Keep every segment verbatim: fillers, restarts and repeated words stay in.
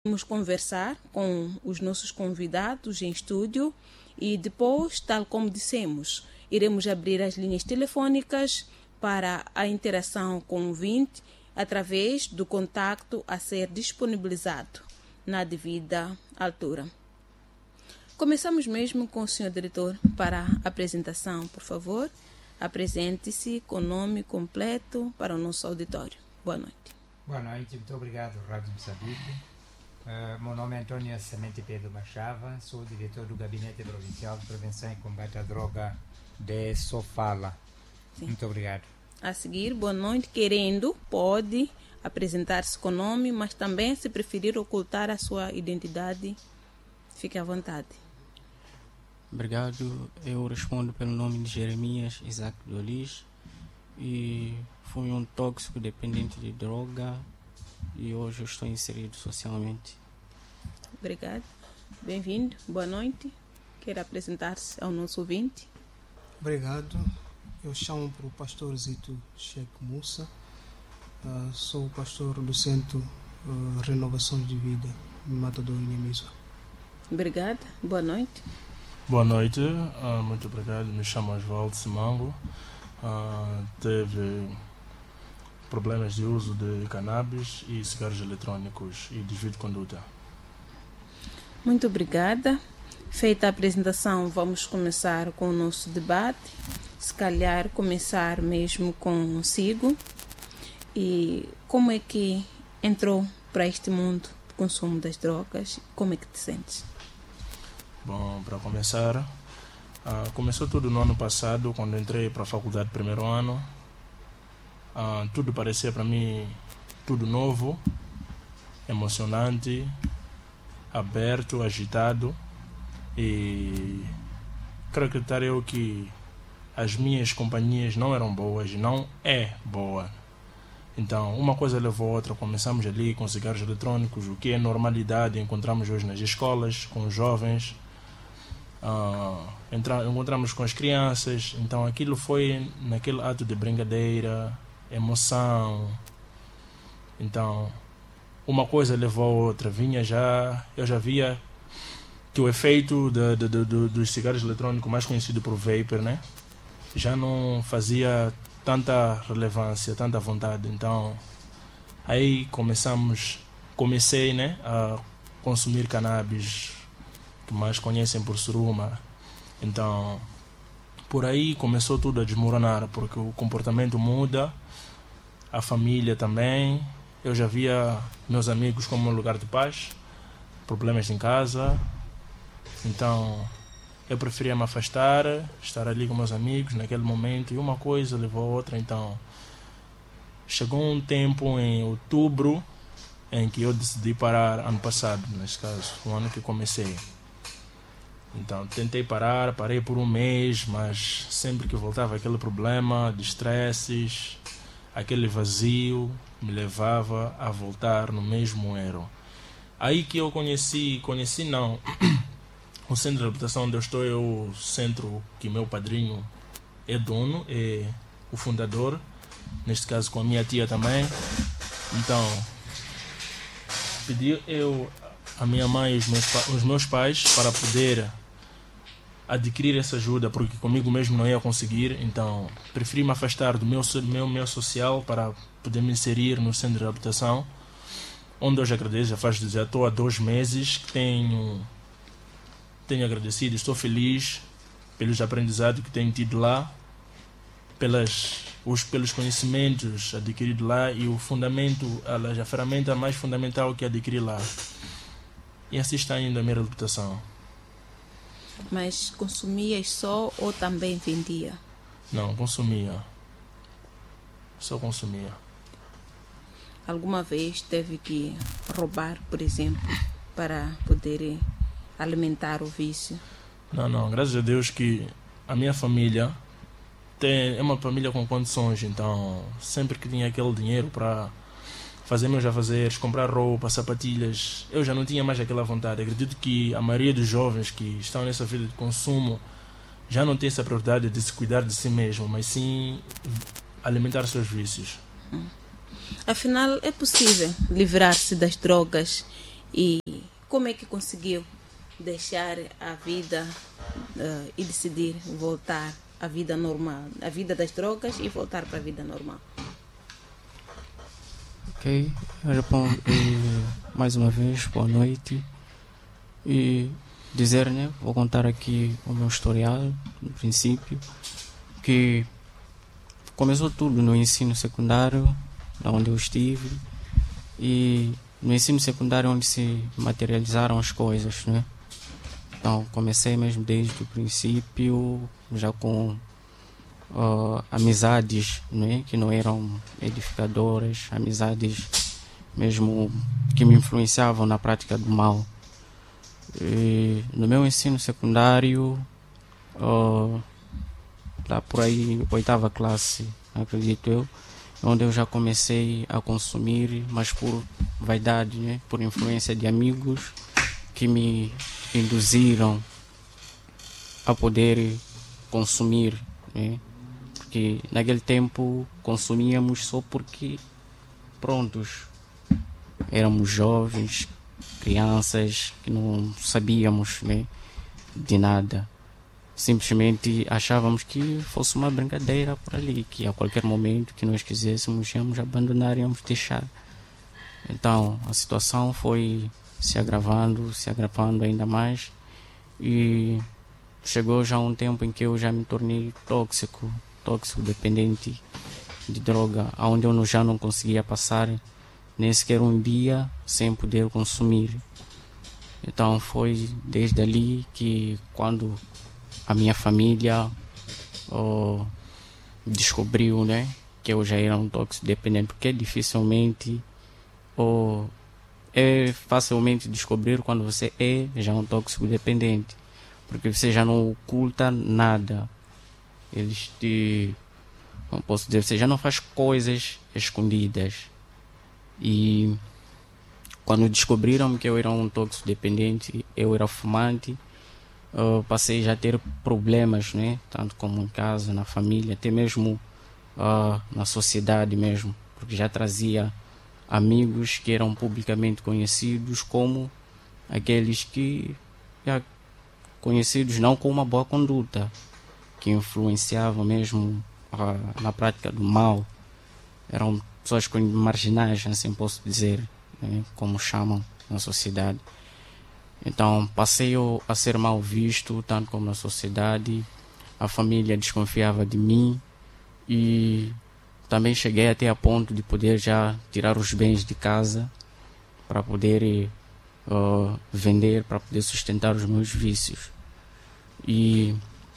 Vamos conversar com os nossos convidados em estúdio e depois, tal como dissemos, iremos abrir as linhas telefônicas para a interação com o ouvinte através do contacto a ser disponibilizado na devida altura. Começamos mesmo com o senhor diretor para a apresentação, por favor. Apresente-se com o nome completo para o nosso auditório. Boa noite. Boa noite, muito obrigado, Rádio Moçambique. Uh, meu nome é Antônio Semente Pedro Machava, sou diretor do Gabinete Provincial de Prevenção e Combate à Droga de Sofala. Sim. Muito obrigado. A seguir, boa noite. Querendo, pode apresentar-se com o nome, mas também, se preferir ocultar a sua identidade, fique à vontade. Obrigado. Eu respondo pelo nome de Jeremias Isaac Dolis e fui um tóxico dependente de droga e hoje eu estou inserido socialmente. Obrigado. Bem-vindo. Boa noite. Quer apresentar-se ao nosso ouvinte? Obrigado. Eu chamo para o pastor Zito Sheikh Musa. Uh, sou o pastor do Centro uh, Renovação de Vida em Matador e Nemisa. Obrigada. Boa noite. Boa noite. Uh, muito obrigado. Me chamo Osvaldo Simango. Uh, teve problemas de uso de cannabis e cigarros eletrônicos e desvio de conduta. Muito obrigada. Feita a apresentação, vamos começar com o nosso debate. Se calhar começar mesmo consigo. E como é que entrou para este mundo do consumo das drogas? Como é que te sentes? Bom, para começar, uh, começou tudo no ano passado, quando entrei para a faculdade primeiro ano. Uh, tudo parecia para mim tudo novo, emocionante, aberto, agitado, e quero acreditar eu que as minhas companhias não eram boas e não é boa. Então uma coisa levou a outra, começamos ali com cigarros eletrônicos, o que é normalidade, encontramos hoje nas escolas, com os jovens, uh, entra, encontramos com as crianças, então aquilo foi naquele ato de brincadeira, emoção. Então uma coisa levou a outra, vinha já, eu já via que o efeito de, de, de, de, dos cigarros eletrônicos, mais conhecido por vapor, né, já não fazia tanta relevância, tanta vontade. Então aí começamos, comecei né, a consumir cannabis, que mais conhecem por suruma. Então por aí começou tudo a desmoronar, porque o comportamento muda, a família também. Eu já via meus amigos como um lugar de paz, problemas em casa. Então eu preferia me afastar, estar ali com meus amigos naquele momento, e uma coisa levou a outra. Então chegou um tempo em outubro em que eu decidi parar, ano passado, neste caso, o ano que comecei. Então tentei parar, parei por um mês, mas sempre que voltava aquele problema de estresses, aquele vazio me levava a voltar no mesmo erro. Aí que eu conheci, conheci não, o centro de reabilitação onde eu estou é o centro que meu padrinho é dono, é o fundador, neste caso com a minha tia também. Então pedi eu, a minha mãe e os meus, os meus pais para poder adquirir essa ajuda, porque comigo mesmo não ia conseguir. Então preferi me afastar do meu, meu, meu social para poder me inserir no centro de reabilitação, onde eu já agradeço, já faz, já estou há dois meses que tenho, tenho agradecido, estou feliz pelos aprendizados que tenho tido lá, pelas, os, pelos conhecimentos adquiridos lá e o fundamento, a, a ferramenta mais fundamental que adquiri lá. E assim está indo a minha reabilitação. Mas consumias só ou também vendia? Não, consumia. Só consumia. Alguma vez teve que roubar, por exemplo, para poder alimentar o vício? Não, não. Graças a Deus que a minha família tem, é uma família com condições. Então sempre que tinha aquele dinheiro para fazer meus afazeres, comprar roupa, sapatilhas, eu já não tinha mais aquela vontade. Acredito que a maioria dos jovens que estão nessa vida de consumo já não tem essa prioridade de se cuidar de si mesmo, mas sim alimentar seus vícios. Afinal, é possível livrar-se das drogas E como é que conseguiu deixar a vida uh, e decidir voltar à vida normal, à vida das drogas e voltar para a vida normal? Ok, eu respondo eh, mais uma vez, boa noite. E dizer, né, vou contar aqui o meu historial, no princípio, que começou tudo no ensino secundário, onde eu estive, e no ensino secundário onde se materializaram as coisas, né? Então comecei mesmo desde o princípio, já com uh, amizades, né, que não eram edificadoras, amizades mesmo que me influenciavam na prática do mal. E no meu ensino secundário, uh, lá por aí, oitava classe, acredito eu, onde eu já comecei a consumir, mas por vaidade, né? Por influência de amigos que me induziram a poder consumir, né? Porque naquele tempo consumíamos só porque, prontos, éramos jovens, crianças que não sabíamos, né, de nada. Simplesmente achávamos que fosse uma brincadeira por ali, que a qualquer momento que nós quiséssemos íamos abandonar, íamos deixar. Então a situação foi se agravando, se agravando ainda mais, e chegou já um tempo em que eu já me tornei tóxico, tóxico dependente de droga, onde eu já não conseguia passar nem sequer um dia sem poder consumir. Então foi desde ali que, quando a minha família oh, descobriu, né, que eu já era um tóxico dependente, porque dificilmente oh, é facilmente descobrir quando você é já um tóxico dependente, porque você já não oculta nada. Eles te, como posso dizer, você já não faz coisas escondidas. E quando descobriram que eu era um tóxico dependente, eu era fumante, uh, passei já a ter problemas, né? Tanto como em casa, na família, até mesmo uh, na sociedade mesmo, porque já trazia amigos que eram publicamente conhecidos como aqueles que já conhecidos não com uma boa conduta, que influenciavam mesmo uh, na prática do mal. Eram pessoas marginais, assim posso dizer, né, como chamam na sociedade. Então passei a ser mal visto, tanto como na sociedade. A família desconfiava de mim e também cheguei até a ponto de poder já tirar os bens de casa para poder uh, vender, para poder sustentar os meus vícios. E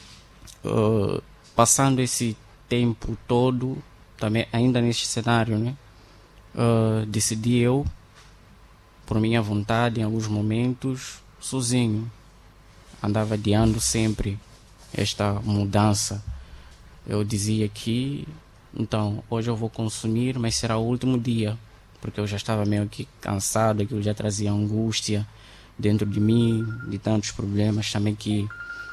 uh, passando esse tempo todo, também ainda neste cenário, né, uh, decidi eu, por minha vontade, em alguns momentos, sozinho. Andava adiando sempre esta mudança. Eu dizia que, então, hoje eu vou consumir, mas será o último dia, porque eu já estava meio que cansado, aquilo já trazia angústia dentro de mim, de tantos problemas também que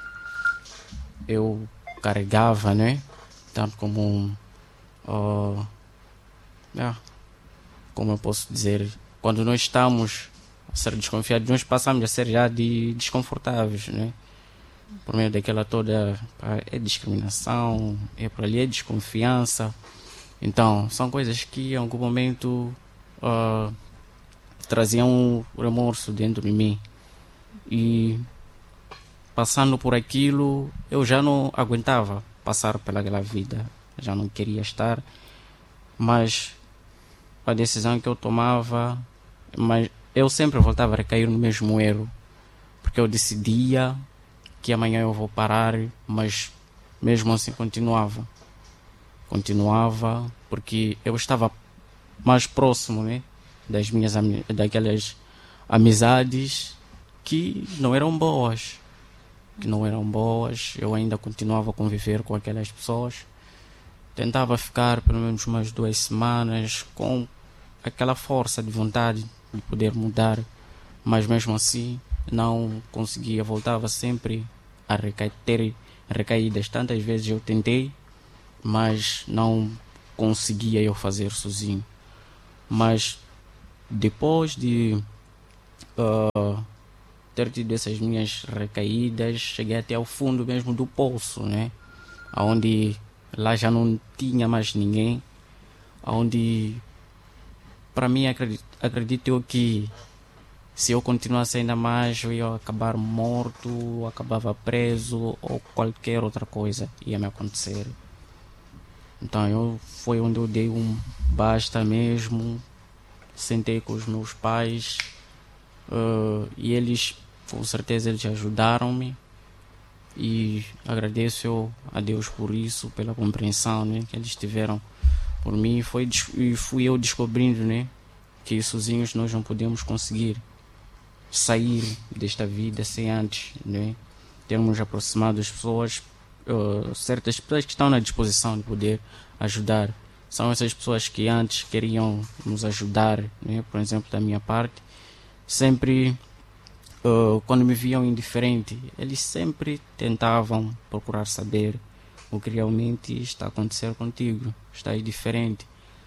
eu carregava, né, tanto como um Uh, yeah, como eu posso dizer, quando nós estamos a ser desconfiados, nós passamos a ser já de desconfortáveis, né? Por meio daquela toda pá, é discriminação, é por ali, é desconfiança. Então são coisas que em algum momento uh, traziam um remorso dentro de mim, e passando por aquilo eu já não aguentava passar pelaquela vida, já não queria estar, mas a decisão que eu tomava, mas eu sempre voltava a recair no mesmo erro, porque eu decidia que amanhã eu vou parar, mas mesmo assim continuava, continuava, porque eu estava mais próximo, né, das minhas daquelas amizades que não eram boas, que não eram boas, eu ainda continuava a conviver com aquelas pessoas. Tentava ficar pelo menos umas duas semanas com aquela força de vontade de poder mudar, mas mesmo assim não conseguia, voltava sempre a recair, ter recaídas. Tantas vezes eu tentei, mas não conseguia eu fazer sozinho. Mas depois de uh, ter tido essas minhas recaídas, cheguei até ao fundo mesmo do poço, né? Onde lá já não tinha mais ninguém, onde para mim acredito, acredito eu que se eu continuasse ainda mais eu ia acabar morto, ou acabava preso ou qualquer outra coisa ia me acontecer. Então eu foi onde eu dei um basta mesmo, sentei com os meus pais uh, e eles, com certeza, eles ajudaram-me e agradeço eu a Deus por isso, pela compreensão, né, que eles tiveram por mim. Foi, e fui eu descobrindo, né, que sozinhos nós não podemos conseguir sair desta vida sem antes, né, termos aproximado as pessoas, uh, certas pessoas que estão na disposição de poder ajudar. São essas pessoas que antes queriam nos ajudar, né, por exemplo, da minha parte, sempre uh, quando me viam indiferente, eles sempre tentavam procurar saber o que realmente está a acontecer contigo, está aí diferente.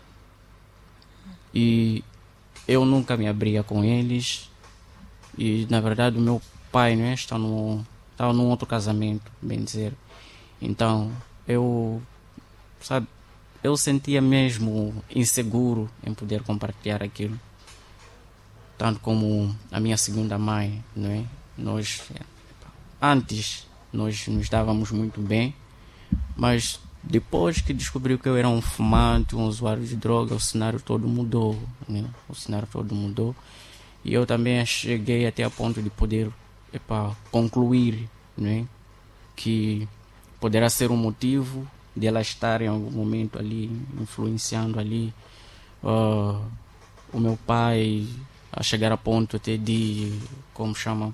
E eu nunca me abria com eles. E na verdade o meu pai, né, está no, estava num outro casamento, bem dizer. Então eu, sabe, eu sentia mesmo inseguro em poder compartilhar aquilo. Tanto como a minha segunda mãe, né? Nós antes nós nos dávamos muito bem, mas depois que descobriu que eu era um fumante, um usuário de droga, o cenário todo mudou, né? O cenário todo mudou. E eu também cheguei até a ponto de poder epa, concluir, né, que poderá ser um motivo de ela estar em algum momento ali, influenciando ali uh, o meu pai a chegar a ponto até de, como chama,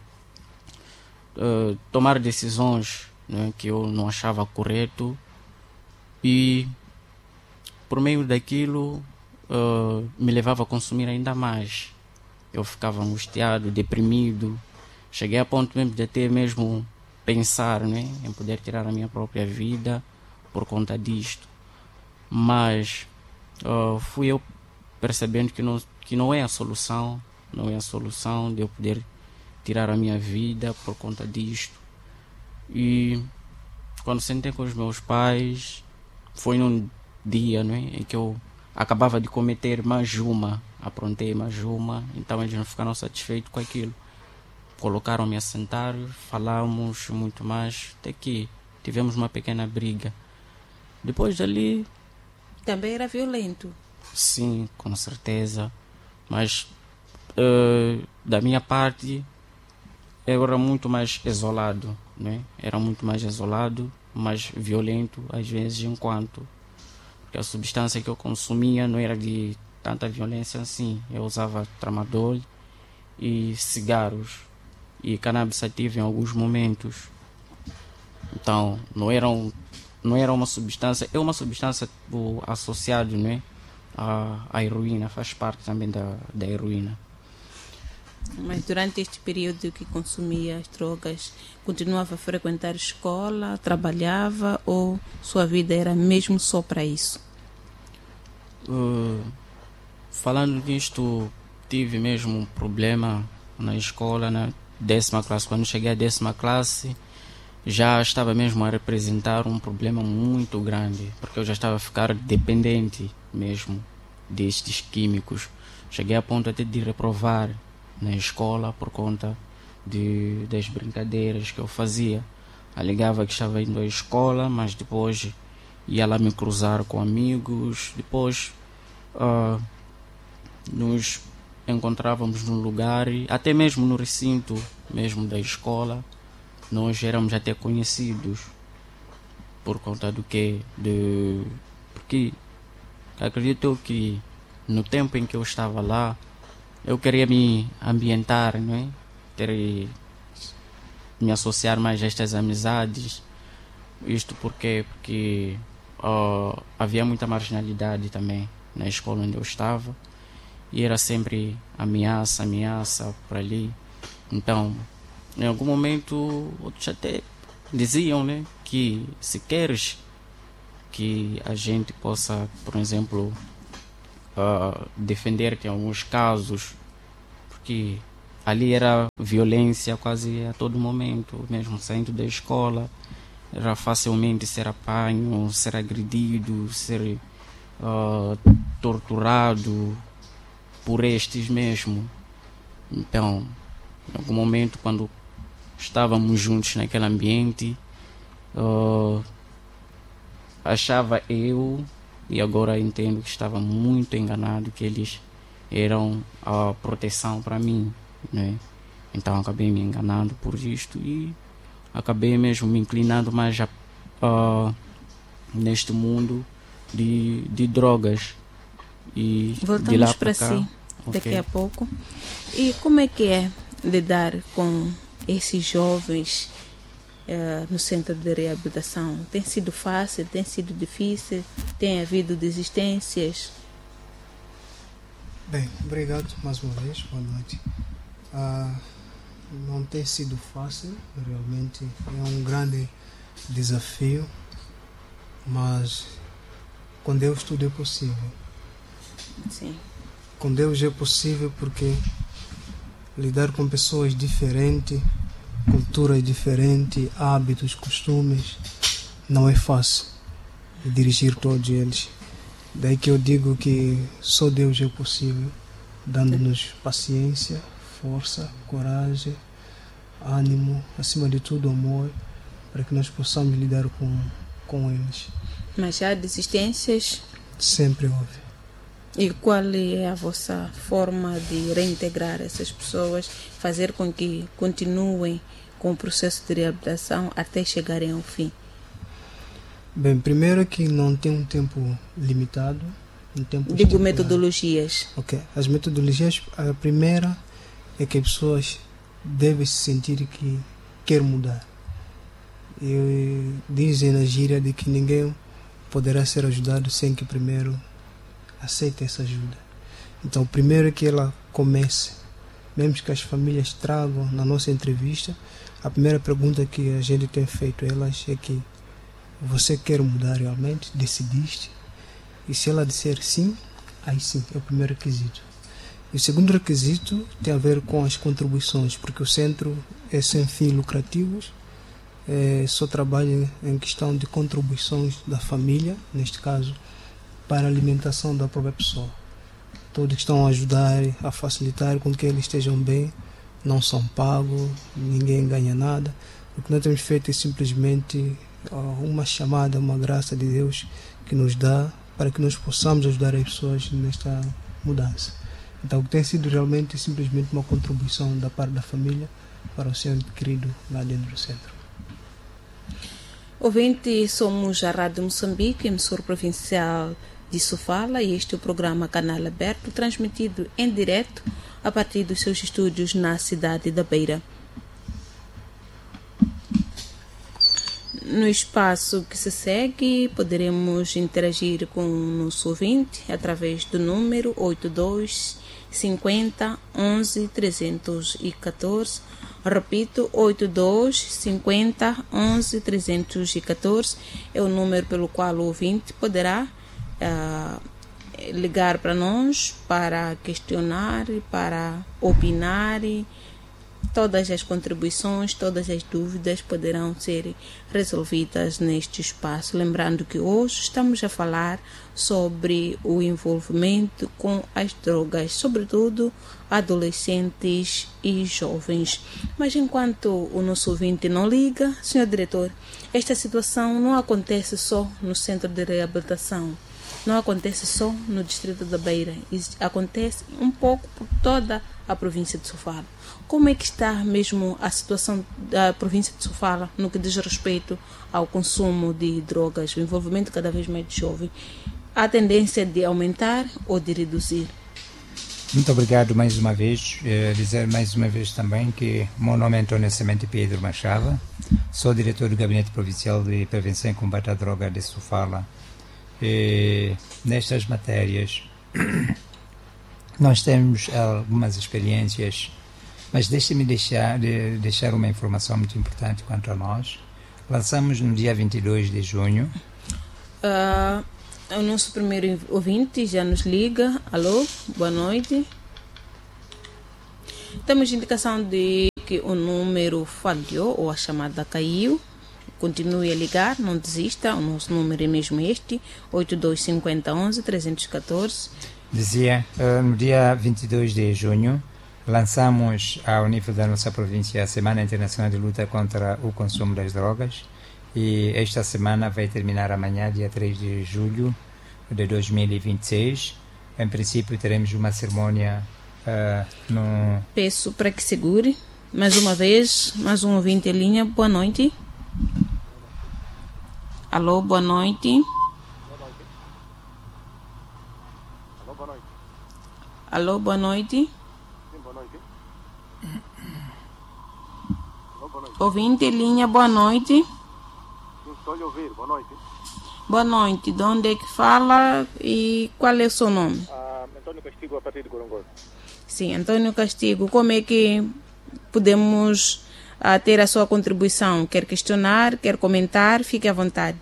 uh, tomar decisões, né, que eu não achava correto. E por meio daquilo uh, me levava a consumir ainda mais. Eu ficava angustiado, deprimido. Cheguei a ponto mesmo de até mesmo pensar, né, em poder tirar a minha própria vida por conta disto. Mas uh, fui eu percebendo que não, que não é a solução, não é a solução de eu poder tirar a minha vida por conta disto. E quando sentei com os meus pais, foi num dia, né, em que eu acabava de cometer mais uma, aprontei mais uma, então eles não ficaram satisfeitos com aquilo. Colocaram-me a sentar, falamos muito mais, até que tivemos uma pequena briga. Depois dali... Também era violento? Sim, com certeza. Mas uh, da minha parte, eu era muito mais isolado, né? Era muito mais isolado, mais violento, às vezes, enquanto... Porque a substância que eu consumia não era de tanta violência assim. Eu usava tramadol e cigarros e cannabis sativa em alguns momentos. Então não era, um, não era uma substância, é uma substância tipo, associada, né, à, à heroína, faz parte também da, da heroína. Mas durante este período que consumia as drogas, continuava a frequentar escola, trabalhava ou sua vida era mesmo só para isso? Uh, falando nisto, tive mesmo um problema na escola, na décima classe. Quando cheguei à décima classe, já estava mesmo a representar um problema muito grande, porque eu já estava a ficar dependente mesmo destes químicos. Cheguei a ponto até de reprovar na escola por conta de, das brincadeiras que eu fazia. Alegava que estava indo à escola, mas depois ia lá me cruzar com amigos. Depois uh, nos encontrávamos num lugar, até mesmo no recinto mesmo da escola, nós éramos até conhecidos por conta do que? De, porque acredito eu que no tempo em que eu estava lá, eu queria me ambientar, não é? Ter, me associar mais a estas amizades. Isto porque, porque uh, havia muita marginalidade também na escola onde eu estava. E era sempre ameaça, ameaça por ali. Então, em algum momento, outros até diziam, né, que se queres que a gente possa, por exemplo, uh, defender-te em alguns casos, porque ali era violência quase a todo momento, mesmo saindo da escola, era facilmente ser apanho, ser agredido, ser uh, torturado por estes mesmo. Então, em algum momento, quando estávamos juntos naquele ambiente, uh, achava eu, e agora entendo que estava muito enganado, que eles eram a proteção para mim, né? Então acabei me enganando por isto e acabei mesmo me inclinando mais a, uh, neste mundo de, de drogas. E voltamos de lá para cá, si daqui okay. a pouco. E como é que é lidar com esses jovens uh, no centro de reabilitação? Tem sido fácil? Tem sido difícil? Tem havido desistências? Bem, obrigado mais uma vez, boa noite. Uh, não tem sido fácil, realmente é um grande desafio, mas com Deus tudo é possível. Sim. Com Deus é possível porque lidar com pessoas diferentes, culturas diferentes, hábitos, costumes, não é fácil dirigir todos eles. Daí que eu digo que só Deus é possível, dando-nos paciência, força, coragem, ânimo, acima de tudo amor, para que nós possamos lidar com, com eles. Mas já desistências? Sempre houve. E qual é a vossa forma de reintegrar essas pessoas, fazer com que continuem com o processo de reabilitação até chegarem ao fim? Bem, primeiro que não tem um tempo limitado. Um tempo Digo estipulado. Metodologias. Ok. As metodologias, a primeira é que as pessoas devem se sentir que quer mudar. E dizem na gíria de que ninguém poderá ser ajudado sem que primeiro aceite essa ajuda. Então, primeiro é que ela comece. Mesmo que as famílias tragam na nossa entrevista, a primeira pergunta que a gente tem feito a elas é que você quer mudar realmente? Decidiste? E se ela disser sim, aí sim, é o primeiro requisito. E o segundo requisito tem a ver com as contribuições, porque o centro é sem fins lucrativos, é, só trabalha em questão de contribuições da família, neste caso, para a alimentação da própria pessoa. Todos que estão a ajudar, a facilitar com que eles estejam bem, não são pagos, ninguém ganha nada. O que nós temos feito é simplesmente uma chamada, uma graça de Deus que nos dá para que nós possamos ajudar as pessoas nesta mudança. Então, o que tem sido realmente é simplesmente uma contribuição da parte da família para o seu querido lá dentro do centro. Ouvinte, somos a Rádio Moçambique, emissora provincial de Sofala, e este é o programa Canal Aberto, transmitido em direto a partir dos seus estúdios na cidade da Beira. No espaço que se segue, poderemos interagir com o nosso ouvinte através do número oito dois cinquenta onze trezentos e quatorze. Repito, oito dois cinquenta onze trezentos e quatorze é o número pelo qual o ouvinte poderá uh, ligar para nós para questionar, para opinar. Todas as contribuições, todas as dúvidas poderão ser resolvidas neste espaço. Lembrando que hoje estamos a falar sobre o envolvimento com as drogas, sobretudo adolescentes e jovens. Mas enquanto o nosso ouvinte não liga, senhor diretor, esta situação não acontece só no centro de reabilitação, não acontece só no distrito da Beira, acontece um pouco por toda a província de Sofala. Como é que está mesmo a situação da província de Sofala no que diz respeito ao consumo de drogas, o envolvimento cada vez mais de jovens? Há tendência de aumentar ou de reduzir? Muito obrigado mais uma vez. Eh, dizer mais uma vez também que meu nome é Antônio Semente Pedro Machava, sou diretor do Gabinete Provincial de Prevenção e Combate à Droga de Sofala. E nestas matérias nós temos algumas experiências, mas deixe-me deixar, de, deixar uma informação muito importante quanto a nós. Lançamos no dia vinte e dois de junho. Uh, o nosso primeiro ouvinte já nos liga. Alô, boa noite. temos indicação de que o número falhou ou a chamada caiu. Continue a ligar, não desista, o nosso número é mesmo este, oito dois cinco zero um um três um quatro. Dizia, no dia vinte e dois de junho, lançamos ao nível da nossa província a Semana Internacional de Luta contra o Consumo das Drogas, e esta semana vai terminar amanhã, dia três de julho de dois mil e vinte e seis. Em princípio teremos uma cerimônia uh, no... Peço para que segure, mais uma vez, mais um ouvinte em linha. Boa noite. Alô, boa noite. Alô, boa noite. Alô, boa noite. Sim, boa noite. Alô, boa noite. Ouvinte em linha, boa noite. Sim, estou a lhe ouvir, boa noite. Boa noite, de onde é que fala e qual é o seu nome? Ah, Antônio Castigo, a partir de Gorongosa. Sim, Antônio Castigo, como é que podemos uh, ter a sua contribuição? Quer questionar, quer comentar? Fique à vontade.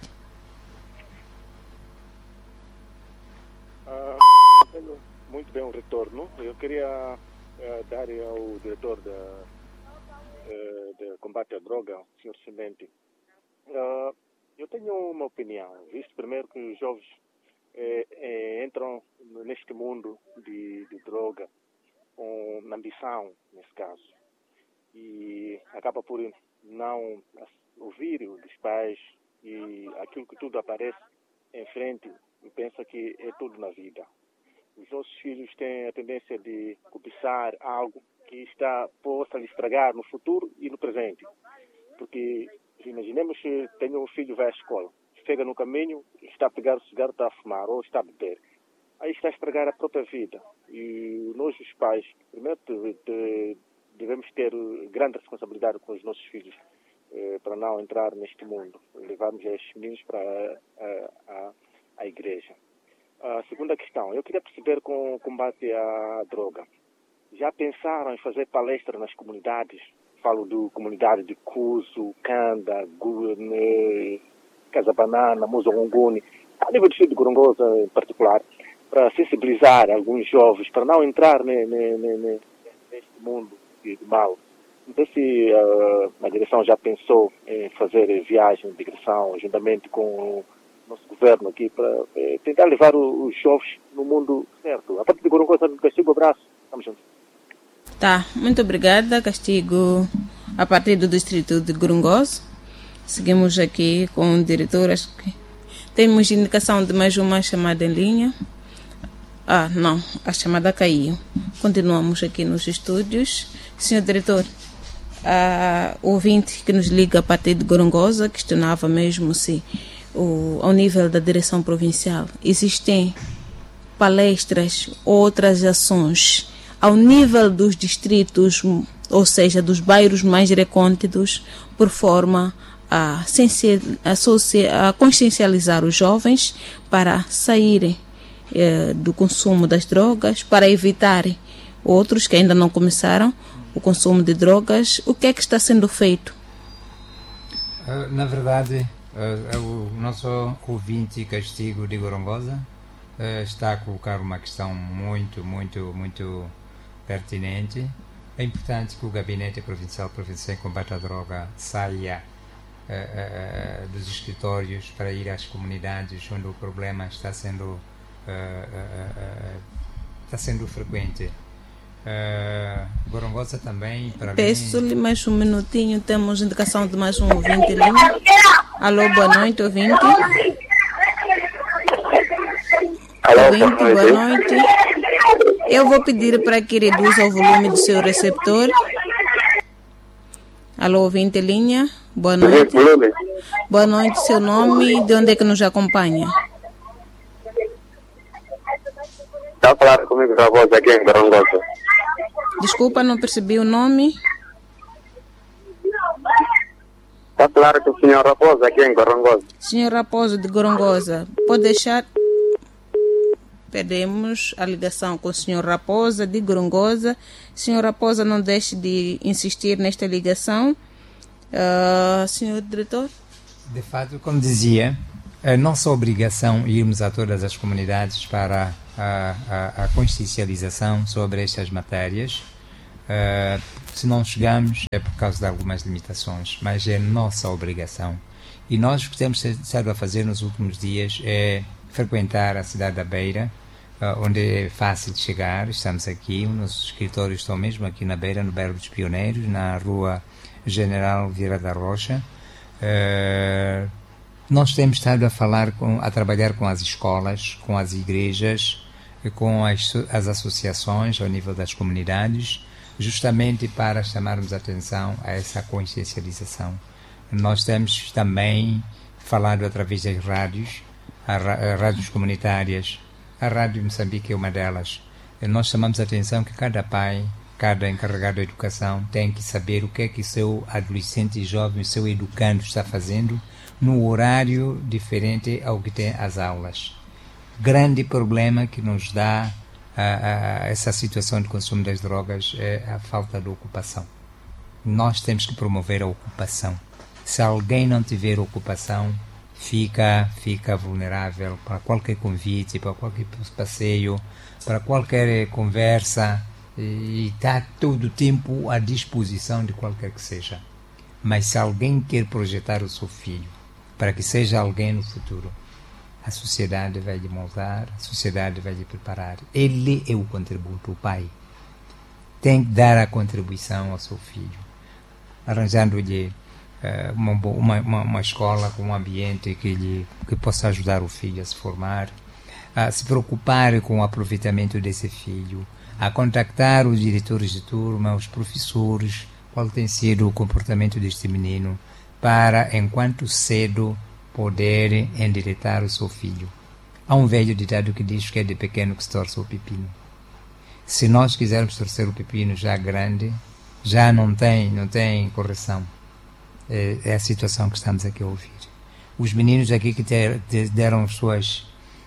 Ah, tenho muito bem um retorno. Eu queria uh, dar ao diretor da, uh, de combate à droga, o senhor Semente. Uh, eu tenho uma opinião, visto primeiro que os jovens eh, eh, entram neste mundo de, de droga com ambição, nesse caso, e acaba por não ouvir dos pais e aquilo que tudo aparece em frente e pensa que é tudo na vida. Os nossos filhos têm a tendência de cobiçar algo que está, possa lhe estragar no futuro e no presente, porque imaginemos que tenho um filho que vai à escola, chega no caminho, está a pegar o cigarro, está a fumar ou está a beber. Aí está a estragar a própria vida. E nós, os pais, primeiro devemos ter grande responsabilidade com os nossos filhos eh, para não entrar neste mundo. Levarmos estes meninos para a, a, a igreja. A segunda questão, eu queria perceber com o combate à droga. Já pensaram em fazer palestras nas comunidades? Falo de comunidade de Cuso, Canda, Gune, Casa Banana, Mozongoni, a nível do distrito de Gorongosa em particular, para sensibilizar alguns jovens para não entrar ne, ne, ne, ne, neste mundo de mal. Não sei se uh, a direção já pensou em fazer viagem de digressão juntamente com o nosso governo aqui para eh, tentar levar os jovens no mundo certo. A partir de Gorongosa, Castigo, abraço. Estamos juntos. Tá, muito obrigada, Castigo, a partir do distrito de Gorongosa. Seguimos aqui com o diretor. Acho que temos indicação de mais uma chamada em linha. Ah, não, a chamada caiu. Continuamos aqui nos estúdios. Senhor diretor, a ouvinte que nos liga a partir de Gorongosa questionava mesmo se o, ao nível da direção provincial existem palestras, outras ações ao nível dos distritos, ou seja, dos bairros mais recônditos, por forma a, a, a consciencializar os jovens para saírem eh, do consumo das drogas, para evitarem outros que ainda não começaram o consumo de drogas. O que é que está sendo feito? Uh, na verdade, uh, o nosso ouvinte Castigo de Gorongosa uh, está a colocar uma questão muito, muito, muito pertinente. É importante que o Gabinete Provincial Provincial em Combate à Droga saia uh, uh, dos escritórios para ir às comunidades onde o problema está sendo, uh, uh, uh, está sendo frequente. Uh, Gorongosa também, para Peço-lhe mim... mais um minutinho, temos indicação de mais um ouvinte ali. Alô, boa noite, ouvinte. Alô, ouvinte, boa noite. Eu vou pedir para que reduza o volume do seu receptor. Alô, ouvinte, linha. Boa noite. Boa noite, seu nome e de onde é que nos acompanha? Está a falar comigo da voz aqui em Gorongosa. Desculpa, não percebi o nome. Está a falar com o senhor Raposo aqui em Gorongosa. Senhor Raposo de Gorongosa, pode deixar... Perdemos a ligação com o senhor Raposa de Gorongosa. Senhor Raposa, não deixe de insistir nesta ligação. Uh, senhor diretor? De fato, como dizia, é nossa obrigação irmos a todas as comunidades para a, a, a consciencialização sobre estas matérias. Uh, se não chegamos é por causa de algumas limitações, mas é nossa obrigação. E nós o que temos estado a fazer nos últimos dias é frequentar a cidade da Beira, uh, onde é fácil de chegar. Estamos aqui, os nossos escritórios estão mesmo aqui na Beira, no Bairro dos Pioneiros, na rua General Vieira da Rocha. Uh, nós temos estado a falar, com, a trabalhar com as escolas, com as igrejas, com as, as associações ao nível das comunidades, justamente para chamarmos a atenção a essa consciencialização. Nós temos também falado através das rádios, as rádios comunitárias, a Rádio Moçambique é uma delas. Nós chamamos a atenção que cada pai, cada encarregado de educação tem que saber o que é que o seu adolescente e jovem, o seu educando está fazendo no horário diferente ao que tem as aulas. Grande problema que nos dá a, a, a essa situação de consumo das drogas é a falta de ocupação. Nós temos que promover a ocupação. Se alguém não tiver ocupação, fica, fica vulnerável para qualquer convite, para qualquer passeio, para qualquer conversa, e está todo o tempo à disposição de qualquer que seja. Mas se alguém quer projetar o seu filho para que seja alguém no futuro, a sociedade vai lhe moldar, a sociedade vai lhe preparar. Ele é o contributo, o pai. Tem que dar a contribuição ao seu filho, arranjando-lhe uh, uma, uma, uma, uma escola com um ambiente que, lhe, que possa ajudar o filho a se formar, a se preocupar com o aproveitamento desse filho, a contactar os diretores de turma, os professores, qual tem sido o comportamento deste menino, para, enquanto cedo, poder endireitar o seu filho. Há um velho ditado que diz que é de pequeno que se torce o pepino. Se nós quisermos torcer o pepino já grande, já não tem, não tem correção. É, é a situação que estamos aqui a ouvir. Os meninos aqui que ter, deram suas,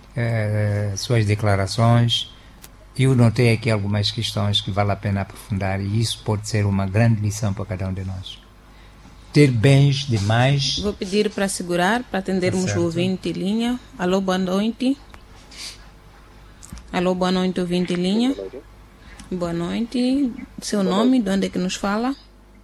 uh, suas declarações, eu notei aqui algumas questões que vale a pena aprofundar, e isso pode ser uma grande lição para cada um de nós. Ter bens demais. Vou pedir para segurar, para atendermos Certo. o ouvinte em linha. Alô, boa noite. Alô, boa noite, ouvinte em linha. Boa noite. Seu nome, de onde é que nos fala?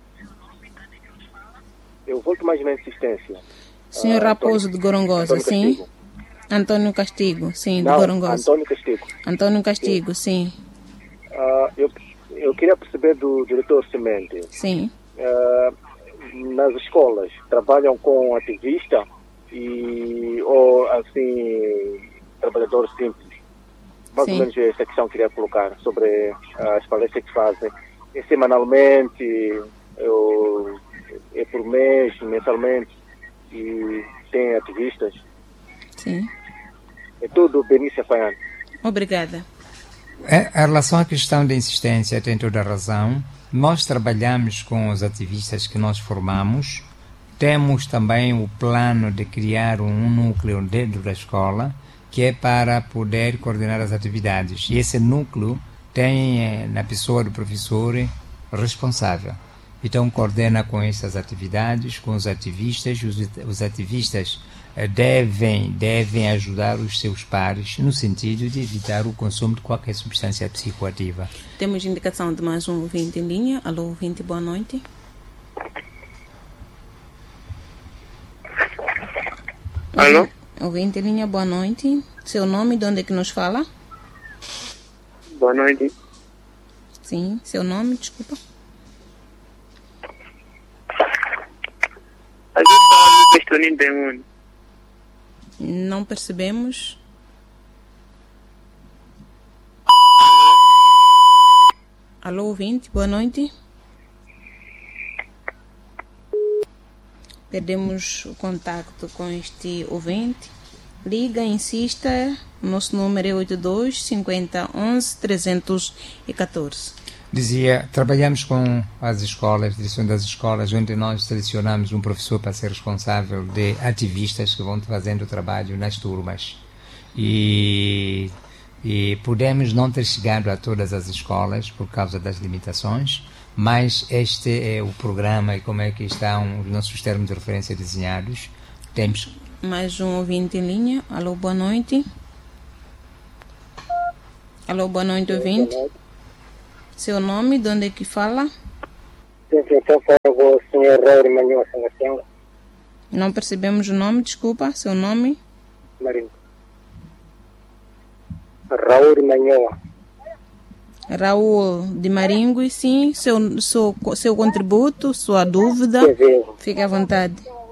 Eu volto mais na insistência. Senhor Ah, Raposo Antônio- de Gorongosa, Antônio sim. Castigo. Antônio Castigo, sim, Não, de Gorongosa. Antônio Castigo. Antônio Castigo, sim. Ah, eu, eu queria perceber do diretor Semente. Sim. Ah, nas escolas, trabalham com ativista e, ou assim, trabalhadores simples? Mais Sim. ou menos essa questão que eu queria colocar sobre as palestras que fazem. É semanalmente, ou é por mês, mensalmente, e tem ativistas? Sim. É tudo Benícia Faiano. Obrigada. É, em relação à questão da insistência, tem toda a razão. Nós trabalhamos com os ativistas que nós formamos. Temos também o plano de criar um núcleo dentro da escola, que é para poder coordenar as atividades. E esse núcleo tem, eh, na pessoa do professor responsável. Então, coordena com essas atividades, com os ativistas. Os, os ativistas eh, devem, devem ajudar os seus pares no sentido de evitar o consumo de qualquer substância psicoativa. Temos indicação de mais um ouvinte em linha. Alô, ouvinte, boa noite. Alô? Ouvinte em linha, boa noite. Seu nome, de onde é que nos fala? Boa noite. Sim, seu nome, desculpa. A gente fala de questão de onde? Não percebemos. Alô, ouvinte, boa noite. Perdemos o contacto com este ouvinte. Liga, insista. Nosso número é oito dois, cinquenta, onze, trezentos e catorze. Dizia, trabalhamos com as escolas, direção das escolas, onde nós selecionamos um professor para ser responsável de ativistas que vão fazendo o trabalho nas turmas. E, e podemos não ter chegado a todas as escolas por causa das limitações, mas este é o programa e como é que estão os nossos termos de referência desenhados. Temos... Mais um ouvinte em linha. Alô, boa noite. Alô, boa noite, ouvinte. Seu nome, de onde é que fala? Sim, sim, estou falando com o senhor Raul Manhoa Sangastenga. Não percebemos o nome, desculpa, seu nome? Marinho. Raul Manhoa. Raul de Maringo, sim, seu, seu, seu contributo, sua dúvida, Sim, sim. fique à vontade.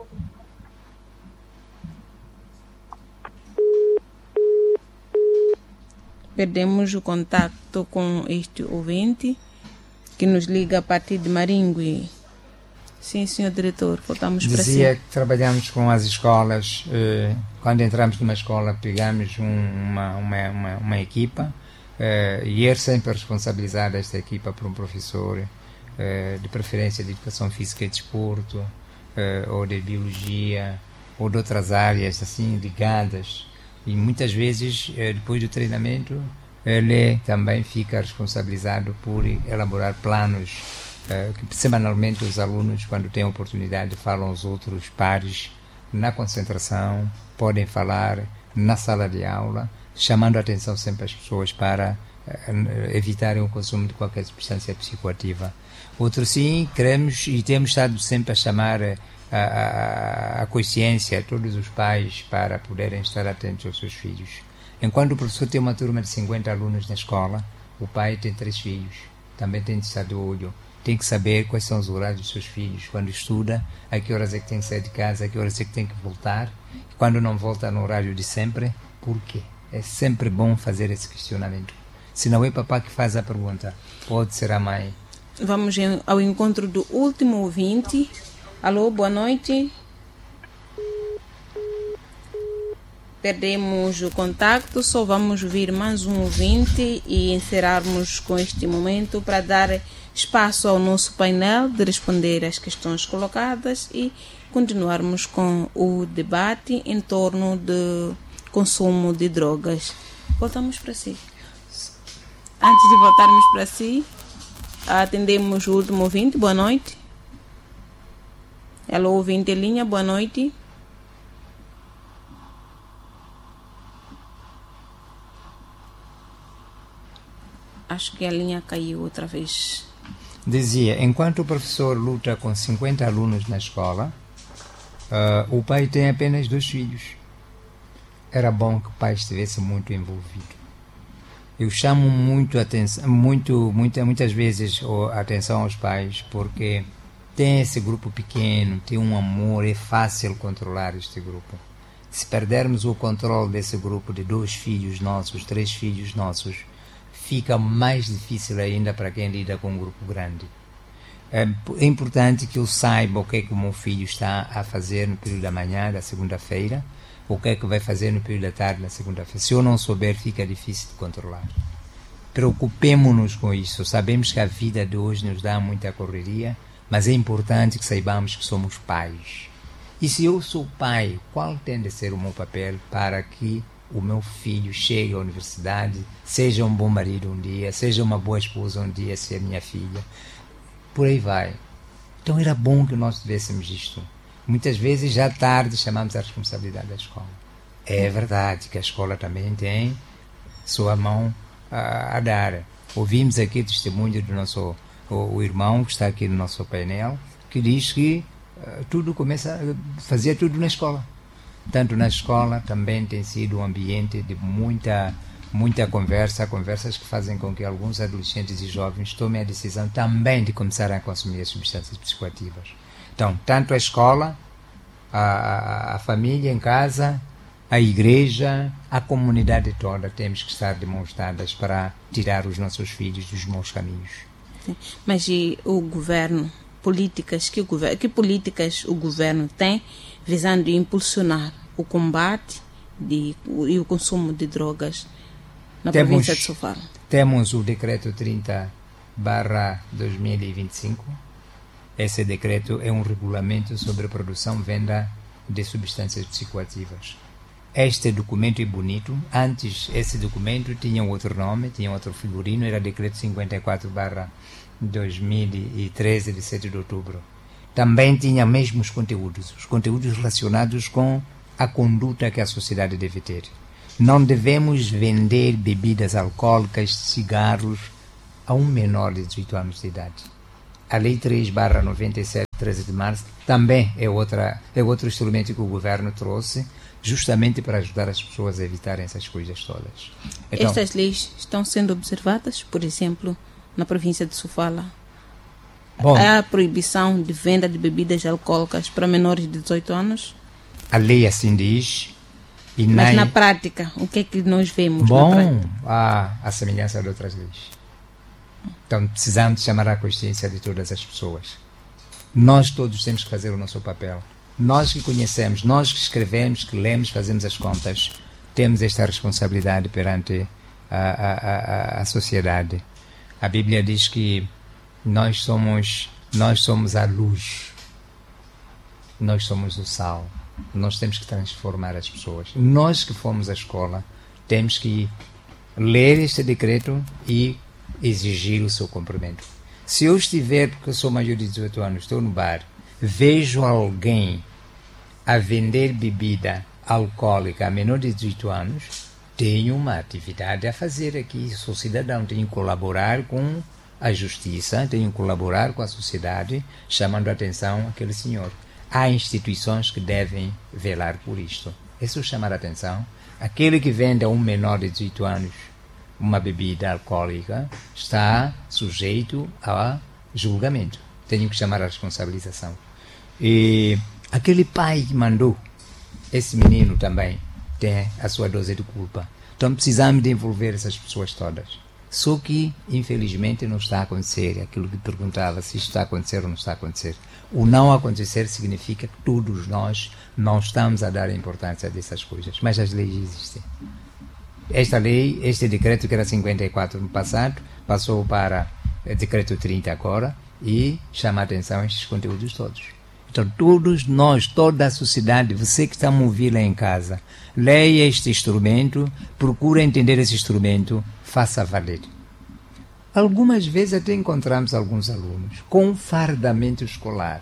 Perdemos o contato com este ouvinte que nos liga a partir de Maringue. Sim, senhor diretor, voltamos para si. Dizia que trabalhamos com as escolas. Eh, quando entramos numa escola, pegamos um, uma, uma, uma, uma equipa eh, e é sempre responsabilizar esta equipa por um professor, eh, de preferência de educação física e desporto, eh, ou de biologia, ou de outras áreas assim ligadas. E muitas vezes, eh, depois do treinamento, ele também fica responsabilizado por elaborar planos eh, que semanalmente os alunos, quando têm oportunidade, falam aos outros pares na concentração, podem falar na sala de aula, chamando a atenção sempre as pessoas para eh, evitarem o consumo de qualquer substância psicoativa. Outro sim, queremos e temos estado sempre a chamar a, a, a consciência a todos os pais para poderem estar atentos aos seus filhos. Enquanto o professor tem uma turma de cinquenta alunos na escola, o pai tem três filhos, também tem de estar de olho, tem que saber quais são os horários dos seus filhos, quando estuda, a que horas é que tem que sair de casa, a que horas é que tem que voltar, e quando não volta no horário de sempre, por quê? É sempre bom fazer esse questionamento. Se não é papá que faz a pergunta, pode ser a mãe. Vamos ao encontro do último ouvinte. Alô, boa noite. Perdemos o contacto, só vamos ouvir mais um ouvinte e encerrarmos com este momento para dar espaço ao nosso painel de responder às questões colocadas e continuarmos com o debate em torno do consumo de drogas. Voltamos para si. Antes de voltarmos para si, atendemos o último ouvinte. Boa noite. Alô, ouvinte em linha, boa noite. Acho que a linha caiu outra vez. Dizia, enquanto o professor luta com cinquenta alunos na escola, uh, o pai tem apenas dois filhos. Era bom que o pai estivesse muito envolvido. Eu chamo muito atenção, muito, muita, muitas vezes a atenção aos pais, porque tem esse grupo pequeno, tem um amor, é fácil controlar este grupo. Se perdermos o controle desse grupo de dois filhos nossos, três filhos nossos, fica mais difícil ainda para quem lida com um grupo grande. É importante que eu saiba o que é que o meu filho está a fazer no período da manhã, da segunda-feira, o que é que vai fazer no período da tarde, na segunda-feira. Se eu não souber, fica difícil de controlar. Preocupemo-nos com isso. Sabemos que a vida de hoje nos dá muita correria, mas é importante que saibamos que somos pais. E se eu sou pai, qual tem de ser o meu papel para que o meu filho chegue à universidade, seja um bom marido um dia, seja uma boa esposa um dia, se é minha filha, por aí vai. Então era bom que nós tivéssemos isto. Muitas vezes já tarde chamamos a responsabilidade da escola. É verdade que a escola também tem sua mão a, a dar. Ouvimos aqui o testemunho do nosso o, o irmão que está aqui no nosso painel, que diz que uh, tudo começa a fazer tudo na escola. Tanto na escola também tem sido um ambiente de muita, muita conversa, conversas que fazem com que alguns adolescentes e jovens tomem a decisão também de começar a consumir as substâncias psicoativas. Então, tanto a escola, a, a, a família em casa, a igreja, a comunidade toda, temos que estar de mãos dadas para tirar os nossos filhos dos maus caminhos. Sim. Mas e o governo? Políticas que, o governo, que políticas o governo tem visando impulsionar o combate de, o, e o consumo de drogas na temos, província de Sofala? Temos o decreto trinta barra dois mil e vinte e cinco. Esse decreto é um regulamento sobre a produção e venda de substâncias psicoativas. Este documento é bonito. Antes, esse documento tinha outro nome, tinha outro figurino, era decreto cinquenta e quatro barra dois mil e treze, de sete de outubro. Também tinha mesmos conteúdos, os conteúdos relacionados com a conduta que a sociedade deve ter. Não devemos vender bebidas alcoólicas, cigarros, a um menor de dezoito anos de idade. A Lei três barra noventa e sete, treze de março, também é, outra, é outro instrumento que o governo trouxe, justamente para ajudar as pessoas a evitarem essas coisas todas. Então, estas leis estão sendo observadas, por exemplo, na província de Sofala? Bom, há a proibição de venda de bebidas alcoólicas para menores de dezoito anos? A lei assim diz. E Mas nem... na prática, o que é que nós vemos? Bom, na prática? há a semelhança de outras leis. Então, precisamos chamar a consciência de todas as pessoas. Nós todos temos que fazer o nosso papel. Nós que conhecemos, nós que escrevemos, que lemos, fazemos as contas, temos esta responsabilidade perante a, a, a, a sociedade. A Bíblia diz que nós somos, nós somos a luz, nós somos o sal. Nós temos que transformar as pessoas. Nós que fomos à escola temos que ler este decreto e exigir o seu cumprimento. Se eu estiver, porque eu sou maior de dezoito anos, estou no bar, vejo alguém a vender bebida alcoólica a menor de dezoito anos, tenho uma atividade a fazer aqui. Sou cidadão, tenho que colaborar com a justiça, tenho que colaborar com a sociedade, chamando a atenção àquele senhor. Há instituições que devem velar por isto. É só chamar a atenção. Aquele que vende a um menor de dezoito anos uma bebida alcoólica está sujeito a julgamento. Tenho que chamar a responsabilização. E aquele pai que mandou, esse menino também tem a sua dose de culpa. Então precisamos de envolver essas pessoas todas. Só que, infelizmente, não está a acontecer. Aquilo que perguntava, se isto está a acontecer ou não está a acontecer. O não acontecer significa que todos nós não estamos a dar importância dessas coisas. Mas as leis existem. Esta lei, este decreto que era cinquenta e quatro no passado, passou para o decreto trinta agora e chama a atenção a estes conteúdos todos. Então todos nós, toda a sociedade, você que está a me ouvir lá em casa, leia este instrumento, procura entender esse instrumento, faça valer. Algumas vezes até encontramos alguns alunos com fardamento escolar.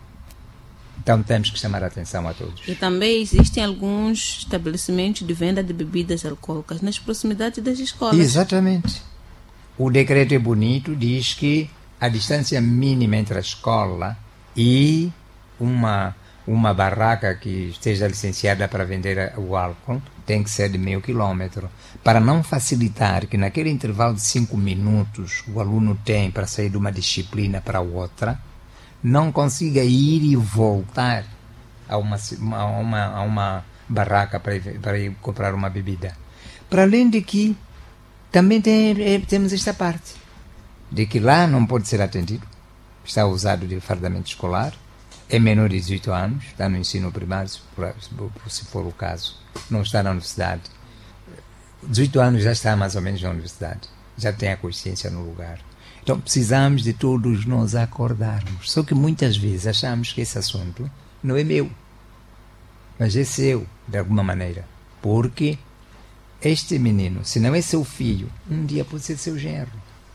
Então temos que chamar a atenção a todos. E também existem alguns estabelecimentos de venda de bebidas alcoólicas nas proximidades das escolas. Exatamente. O decreto é bonito, diz que a distância mínima entre a escola e uma, uma barraca que esteja licenciada para vender o álcool tem que ser de meio quilômetro. Para não facilitar que naquele intervalo de cinco minutos o aluno tem para sair de uma disciplina para outra, não consiga ir e voltar a uma, a uma, a uma barraca para ir, para ir comprar uma bebida. Para além de que também tem, é, temos esta parte, de que lá não pode ser atendido, está usado de fardamento escolar, é menor de dezoito anos, está no ensino primário, se for, se for o caso, não está na universidade. dezoito anos já está mais ou menos na universidade, já tem a consciência no lugar. Então precisamos de todos nós acordarmos. Só que muitas vezes achamos que esse assunto não é meu, mas é seu, de alguma maneira. Porque este menino, se não é seu filho, um dia pode ser seu genro,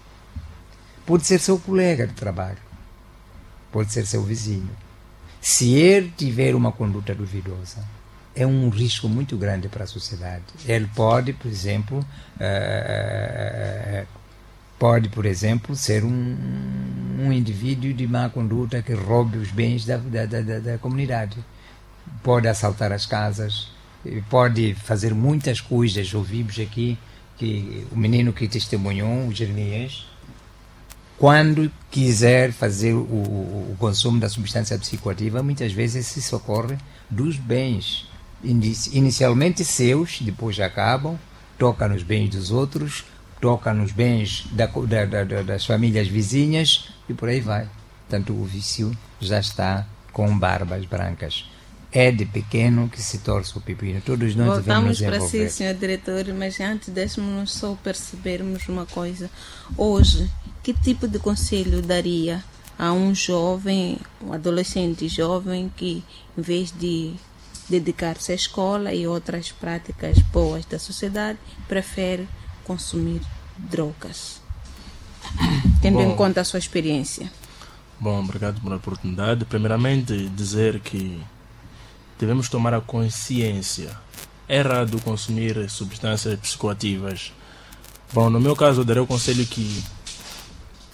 pode ser seu colega de trabalho, pode ser seu vizinho. Se ele tiver uma conduta duvidosa, é um risco muito grande para a sociedade. Ele pode, por exemplo, uh, pode, por exemplo, ser um, um indivíduo de má conduta que roube os bens da, da, da, da comunidade. Pode assaltar as casas, pode fazer muitas coisas. Ouvimos aqui que o menino que testemunhou, o Jeremias, quando quiser fazer o, o, o consumo da substância psicoativa, muitas vezes se socorre dos bens inicialmente seus, depois acabam, toca nos bens dos outros, toca nos bens da, da, da, das famílias vizinhas e por aí vai. Portanto, o vício já está com barbas brancas. É de pequeno que se torce o pepino. Todos nós Voltamos devemos nos para envolver. si, senhor diretor, mas antes deixe-nos só percebermos uma coisa. Hoje, que tipo de conselho daria a um jovem, um adolescente jovem que, em vez de dedicar-se à escola e outras práticas boas da sociedade, prefere consumir drogas, tendo Bom, em conta a sua experiência? Bom, obrigado pela oportunidade. Primeiramente, dizer que devemos tomar a consciência. É errado consumir substâncias psicoativas. Bom, no meu caso, eu darei o conselho que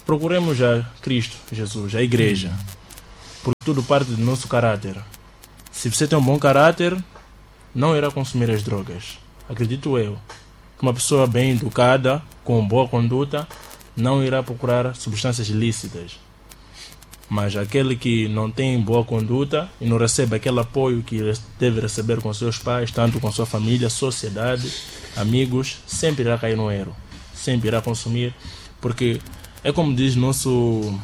procuremos a Cristo Jesus, a igreja, porque tudo parte do nosso caráter. Se você tem um bom caráter, não irá consumir as drogas. Acredito eu que uma pessoa bem educada, com boa conduta, não irá procurar substâncias ilícitas. Mas aquele que não tem boa conduta e não recebe aquele apoio que deve receber com seus pais, tanto com sua família, sociedade, amigos, sempre irá cair no erro, sempre irá consumir, porque é como diz nosso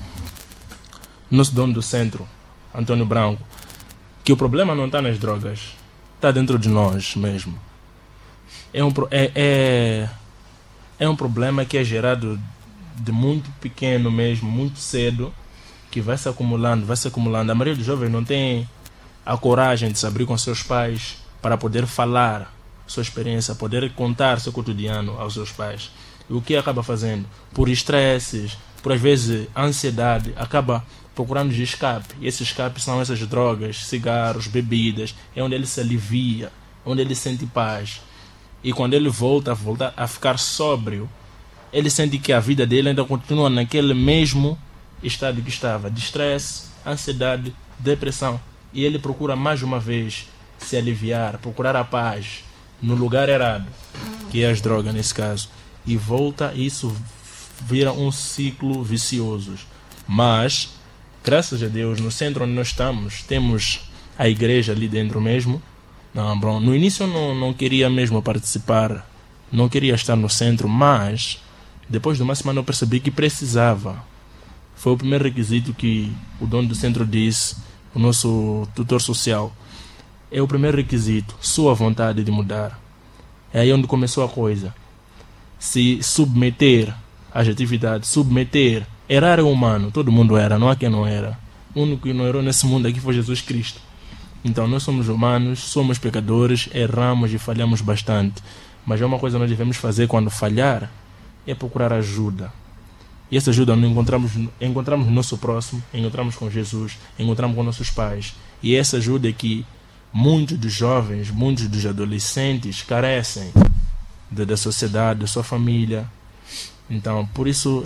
nosso dono do centro, Antônio Branco, que o problema não está nas drogas, está dentro de nós mesmo. É um, é, é, é um problema que é gerado de muito pequeno mesmo, muito cedo, que vai se acumulando, vai se acumulando. A maioria dos jovens não tem a coragem de se abrir com seus pais para poder falar sua experiência, poder contar seu cotidiano aos seus pais. E o que acaba fazendo? Por estresses, por às vezes ansiedade, acaba procurando de escape. E esse escape são essas drogas, cigarros, bebidas. É onde ele se alivia, onde ele sente paz. E quando ele volta, volta a ficar sóbrio, ele sente que a vida dele ainda continua naquele mesmo estado que estava, de estresse, ansiedade, depressão. E ele procura mais uma vez se aliviar, procurar a paz no lugar errado, que é as drogas nesse caso. E volta, e isso vira um ciclo vicioso. Mas, graças a Deus, no centro onde nós estamos, temos a igreja ali dentro mesmo. Não, bom, no início eu não, não queria mesmo participar, não queria estar no centro, mas depois de uma semana eu percebi que precisava. Foi o primeiro requisito que o dono do centro disse, o nosso tutor social. É o primeiro requisito, sua vontade de mudar. É aí onde começou a coisa. Se submeter às atividades, submeter. Errar é humano, todo mundo era, não há quem não era. O único que não errou nesse mundo aqui foi Jesus Cristo. Então nós somos humanos, somos pecadores, erramos e falhamos bastante. Mas é uma coisa que nós devemos fazer quando falhar, é procurar ajuda. E essa ajuda nós encontramos, encontramos no nosso próximo, encontramos com Jesus, encontramos com nossos pais. E essa ajuda é que muitos dos jovens, muitos dos adolescentes carecem da, da sociedade, da sua família. Então, por isso,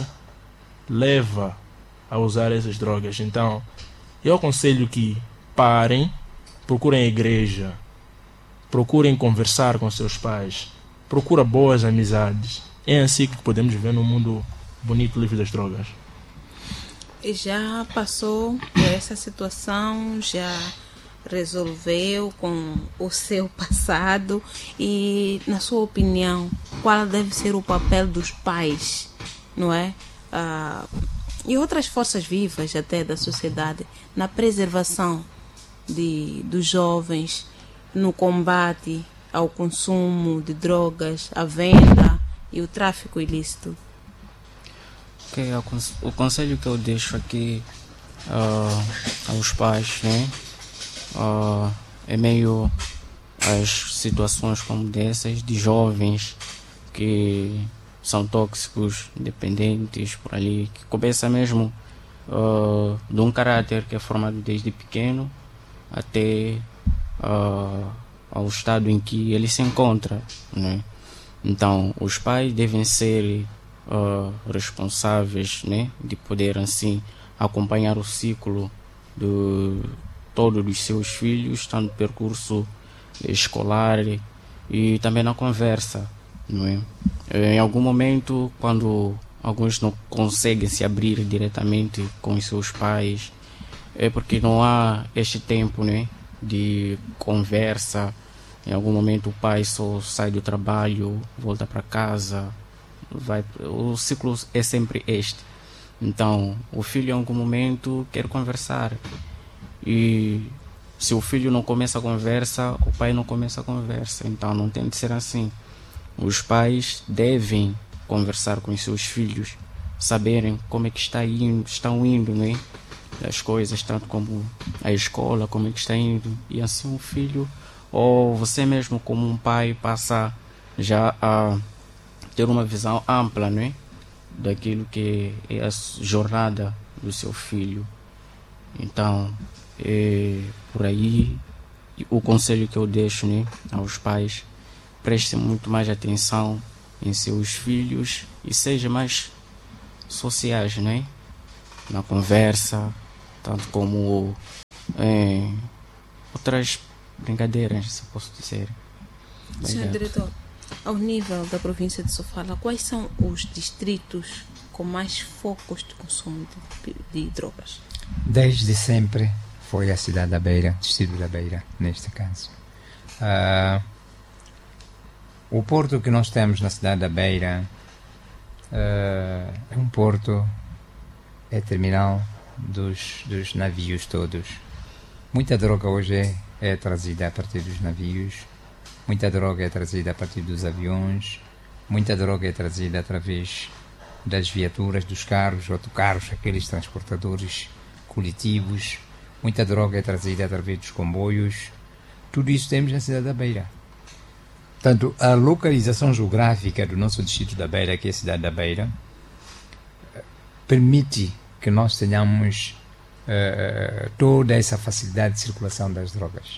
leva a usar essas drogas. Então, eu aconselho que parem, procurem a igreja, procurem conversar com seus pais, procurem boas amizades. É assim que podemos viver num mundo bonito, livre das drogas. Já passou por essa situação, já resolveu com o seu passado e, na sua opinião, qual deve ser o papel dos pais, não é? Ah, e outras forças vivas até da sociedade na preservação de, dos jovens, no combate ao consumo de drogas, à venda e o tráfico ilícito? Okay, o conselho que eu deixo aqui uh, aos pais, né, uh, é meio as situações como dessas de jovens que são tóxicos, dependentes por ali, que começa mesmo uh, de um caráter que é formado desde pequeno até uh, ao estado em que ele se encontra, né? Então os pais devem ser Uh, responsáveis, né, de poder assim acompanhar o ciclo de todo dos seus filhos, tanto no percurso escolar e também na conversa, não é? Em algum momento, quando alguns não conseguem se abrir diretamente com os seus pais, é porque não há este tempo, né, de conversa. Em algum momento o pai só sai do trabalho, volta para casa, vai, o ciclo é sempre este. Então o filho em algum momento quer conversar, e se o filho não começa a conversa, o pai não começa a conversa. Então não tem de ser assim. Os pais devem conversar com os seus filhos, saberem como é que está indo, estão indo, né, as coisas, tanto como a escola, como é que está indo. E assim o filho, ou você mesmo como um pai, passa já a ter uma visão ampla, né, daquilo que é a jornada do seu filho. Então, é por aí o conselho que eu deixo, né, aos pais: prestem muito mais atenção em seus filhos e seja mais sociais, né? Na conversa, tanto como em outras brincadeiras, se posso dizer. Senhor Diretor, ao nível da província de Sofala, quais são os distritos com mais focos de consumo de, de drogas? Desde sempre foi a cidade da Beira, distrito da Beira, neste caso. Uh, o porto que nós temos na cidade da Beira uh, é um porto, é terminal dos, dos navios todos. Muita droga hoje é, é trazida a partir dos navios, muita droga é trazida a partir dos aviões, muita droga é trazida através das viaturas, dos carros, autocarros, aqueles transportadores coletivos, muita droga é trazida através dos comboios. Tudo isso temos na cidade da Beira. Portanto, a localização geográfica do nosso distrito da Beira, que é a cidade da Beira, permite que nós tenhamos uh, toda essa facilidade de circulação das drogas.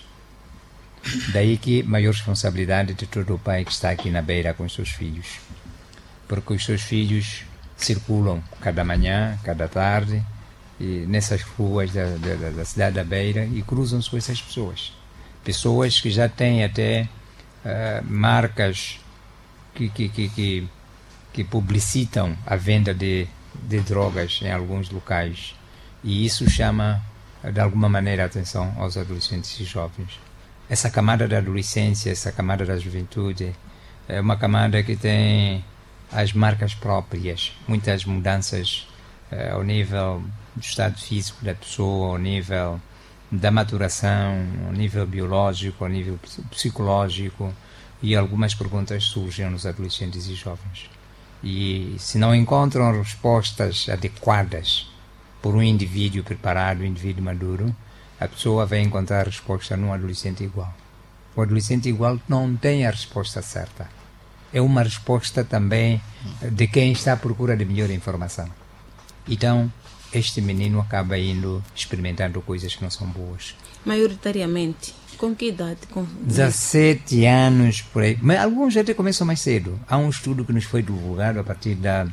Daí que maior responsabilidade de todo o pai que está aqui na Beira com os seus filhos. Porque os seus filhos circulam cada manhã, cada tarde, e nessas ruas da, da, da cidade da Beira e cruzam-se com essas pessoas. Pessoas que já têm até uh, marcas que, que, que, que, que publicitam a venda de, de drogas em alguns locais. E isso chama, de alguma maneira, a atenção aos adolescentes e jovens. Essa camada da adolescência, essa camada da juventude, é uma camada que tem as marcas próprias, muitas mudanças uh, ao nível do estado físico da pessoa, ao nível da maturação, ao nível biológico, ao nível psicológico, e algumas perguntas surgem nos adolescentes e jovens. E se não encontram respostas adequadas por um indivíduo preparado, um indivíduo maduro, a pessoa vai encontrar a resposta num adolescente igual. O adolescente igual não tem a resposta certa. É uma resposta também de quem está à procura de melhor informação. Então, este menino acaba indo experimentando coisas que não são boas. Maioritariamente, com que idade? Com... dezassete anos, por aí. Mas alguns até começam mais cedo. Há um estudo que nos foi divulgado a partir da,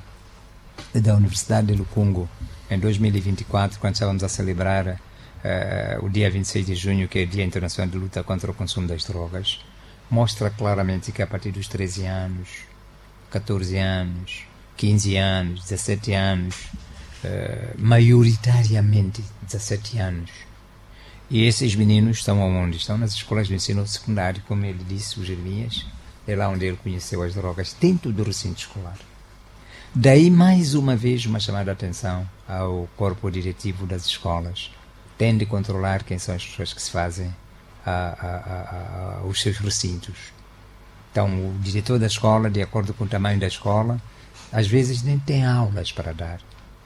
da Universidade de Lukungo, em dois mil e vinte e quatro, quando estávamos a celebrar uh, o dia vinte e seis de junho, que é o Dia Internacional de Luta contra o Consumo das Drogas. Mostra claramente que a partir dos treze anos, catorze anos, quinze anos, dezessete anos, uh, maioritariamente dezessete anos. E esses meninos estão onde? Estão nas escolas de ensino secundário, como ele disse, o Jeremias. É lá onde ele conheceu as drogas, dentro do recinto escolar. Daí, mais uma vez, uma chamada de atenção ao corpo diretivo das escolas. Tem de controlar quem são as pessoas que se fazem A, a, a, a, os seus recintos. Então, o diretor da escola, de acordo com o tamanho da escola, às vezes nem tem aulas para dar.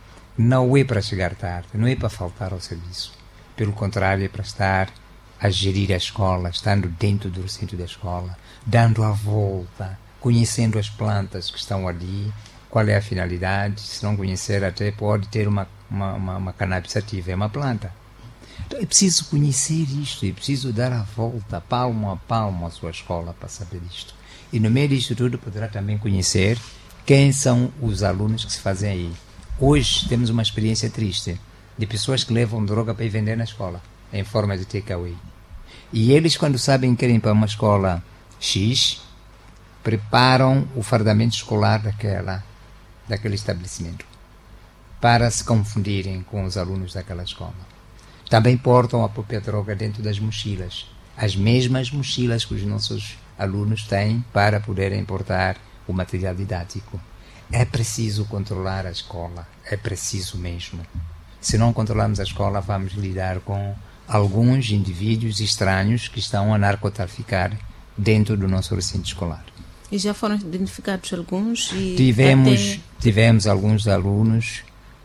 Não é para chegar tarde, não é para faltar ao serviço. Pelo contrário, é para estar a gerir a escola, estando dentro do recinto da escola, dando a volta, conhecendo as plantas que estão ali, qual é a finalidade. Se não conhecer, até pode ter uma, uma, uma, uma cannabis ativa, é uma planta. Então é preciso conhecer isto, é preciso dar a volta, palmo a palmo, à sua escola para saber isto. E no meio disto tudo poderá também conhecer quem são os alunos que se fazem aí. Hoje temos uma experiência triste de pessoas que levam droga para ir vender na escola, em forma de takeaway. E eles, quando sabem que querem ir para uma escola X, preparam o fardamento escolar daquela, daquele estabelecimento, para se confundirem com os alunos daquela escola. Também portam a própria droga dentro das mochilas, as mesmas mochilas que os nossos alunos têm para poderem portar o material didático. É preciso controlar a escola, é preciso mesmo. Se não controlarmos a escola, vamos lidar com alguns indivíduos estranhos que estão a narcotraficar dentro do nosso recinto escolar. E já foram identificados alguns? E tivemos, até... tivemos alguns alunos,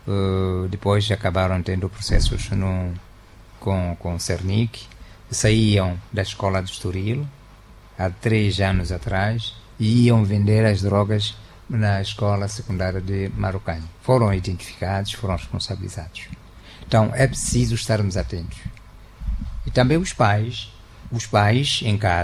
uh, depois acabaram tendo processos no, com, com o Cernic, saíam da escola do Estoril, há três anos atrás, e iam vender as drogas na escola secundária de Marocanha. Foram identificados, foram responsabilizados. Então, é preciso estarmos atentos. E também os pais, os pais em casa,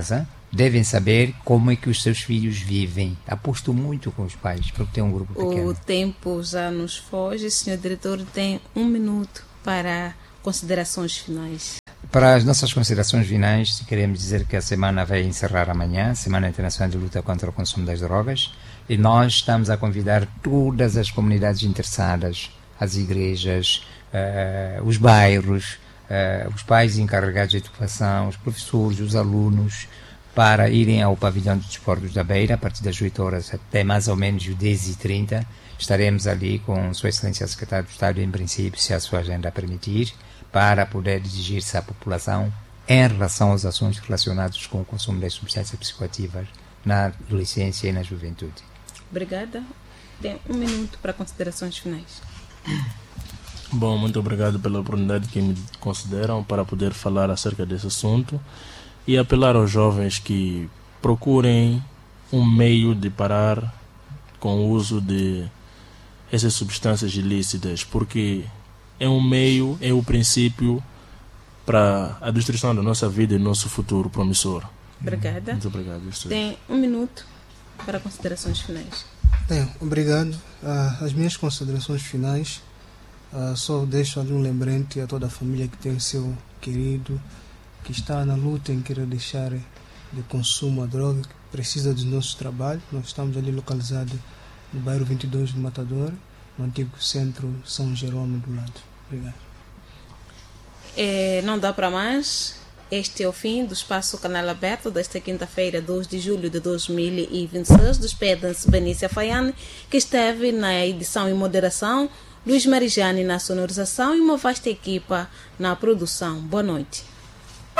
devem saber como é que os seus filhos vivem. Aposto muito com os pais, porque tem um grupo pequeno. O tempo já nos foge. Senhor diretor, tem um minuto para considerações finais. Para as nossas considerações finais, queremos dizer que a semana vai encerrar amanhã, Semana Internacional de Luta contra o Consumo das Drogas, e nós estamos a convidar todas as comunidades interessadas, as igrejas, uh, os bairros, uh, os pais encarregados de educação, os professores, os alunos, para irem ao pavilhão de desportos da Beira, a partir das oito horas até mais ou menos as dez e trinta. Estaremos ali com Sua Excelência Secretário de Estado, em princípio, se a sua agenda permitir, para poder dirigir-se à população em relação às ações relacionadas com o consumo das substâncias psicoativas na adolescência e na juventude. Obrigada. Tem um minuto para considerações finais. Bom, muito obrigado pela oportunidade que me consideram para poder falar acerca desse assunto e apelar aos jovens que procurem um meio de parar com o uso de essas substâncias ilícitas, porque é um meio, é o princípio para a destruição da nossa vida e do nosso futuro promissor. Obrigada. Muito obrigado. Tem um minuto para considerações finais. Bem, obrigado. Uh, as minhas considerações finais, uh, só deixo ali um lembrete a toda a família que tem o seu querido, que está na luta em querer deixar de consumo a droga, que precisa do nosso trabalho. Nós estamos ali localizados no bairro vinte e dois do Matador, no antigo centro São Jerônimo do lado. Obrigado. É, não dá para mais. Este é o fim do Espaço Canal Aberto desta quinta-feira, dois de julho de dois mil e vinte e seis. Despedem-se Benícia Faiane, que esteve na edição e moderação, Luís Marijani na sonorização e uma vasta equipa na produção. Boa noite.